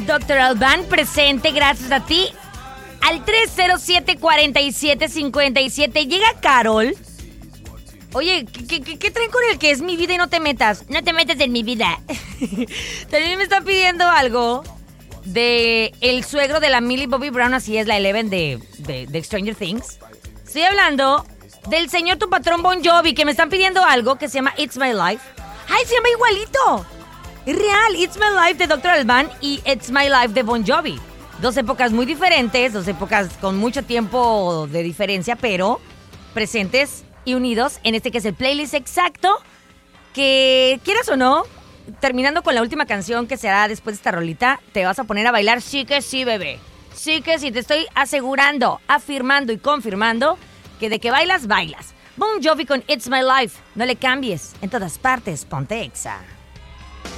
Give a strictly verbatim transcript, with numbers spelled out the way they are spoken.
doctor Alban, presente gracias a ti. Al tres cero siete, cuatro siete, cinco siete llega Carol. Oye, ¿qué, qué, ¿qué traen con el que es mi vida y no te metas? No te metas en mi vida. También me está pidiendo algo de el suegro de la Millie Bobby Brown, así es la Eleven de, de, de Stranger Things. Estoy hablando del señor tu patrón Bon Jovi, que me están pidiendo algo que se llama It's My Life. ¡Ay, se llama igualito! Es real, It's My Life de doctor Alban y It's My Life de Bon Jovi. Dos épocas muy diferentes, dos épocas con mucho tiempo de diferencia, pero presentes y unidos en este que es el playlist exacto, que quieras o no, terminando con la última canción que será después de esta rolita, te vas a poner a bailar. Sí que sí, bebé. Sí que sí, te estoy asegurando, afirmando y confirmando que de que bailas, bailas. Bon Jovi con It's My Life. No le cambies. En todas partes, ponte Exa.